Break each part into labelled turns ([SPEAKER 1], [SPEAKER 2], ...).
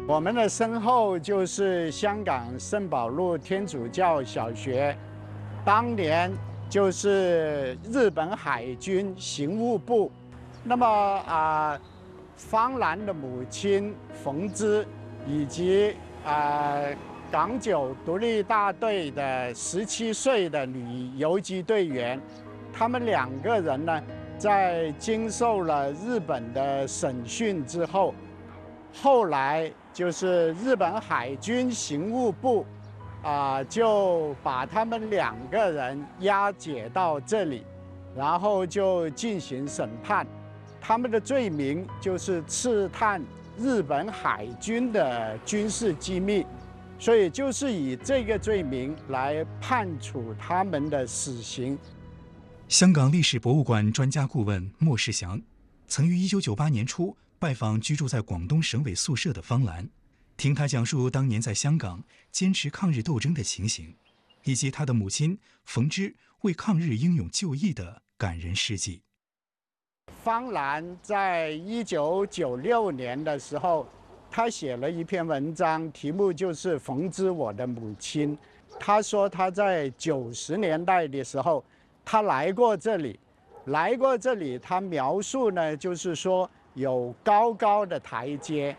[SPEAKER 1] 我们的身后就是香港圣保禄天主教小学，当年就是日本海军刑务部。那么方兰的母亲冯芝，以及港九独立大队的17岁的女游击队员，他们2个人呢，在经受了日本的审讯之后，后来就是日本海军刑务部就把他们2个人押解到这里，然后就进行审判。他们的罪名就是刺探日本海军的军事机密，所以就是以这个罪名来判处他们的死刑。
[SPEAKER 2] 香港历史博物馆专家顾问莫世祥曾于1998年初拜访居住在广东省委宿舍的方兰，听他讲述当年在香港坚持抗日斗争的情形，以及他的母亲冯芝为抗日英勇就义的感人事迹。
[SPEAKER 1] 方兰在1996年的时候，他写了一篇文章，题目就是《冯芝我的母亲》。他说他在90年代的时候，他来过这里，他描述呢，就是说有高高的台阶。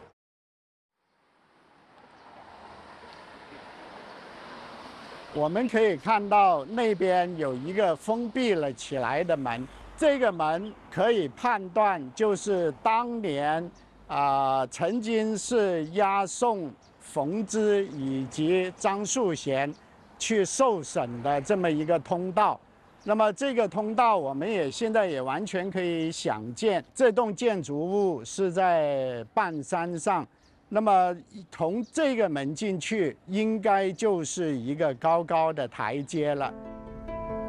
[SPEAKER 1] 我们可以看到那边有一个封闭了起来的门。这个门可以判断，就是当年曾经是押送冯芝以及张树贤去受审的这么一个通道。那么这个通道，我们现在也完全可以想见，这栋建筑物是在半山上。那么从这个门进去，应该就是一个高高的台阶了。